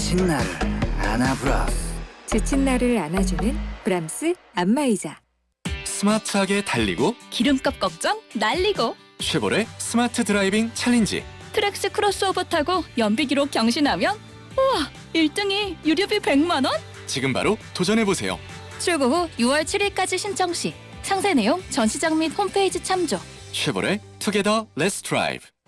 지친 나를 안아브라스. 지친 나를 안아주는 브람스 안마의자. 스마트하게 달리고 기름값 걱정 날리고 쉐보레 스마트 드라이빙 챌린지. 트랙스 크로스오버 타고 연비 기록 경신하면 우와 1등이 유료비 100만 원? 지금 바로 도전해보세요. 출고 후 6월 7일까지 신청 시 상세 내용 전시장 및 홈페이지 참조. 쉐보레 투게더 렛츠 드라이브.